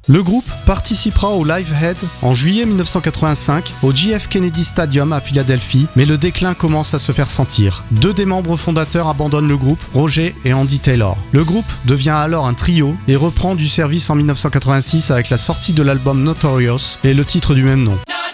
Le groupe participera au Live Aid en juillet 1985 au JF Kennedy Stadium à Philadelphie, mais le déclin commence à se faire sentir. 2 des membres fondateurs abandonnent le groupe, Roger et Andy Taylor. Le groupe devient alors un trio et reprend du service en 1986 avec la sortie de l'album Notorious et le titre du même nom.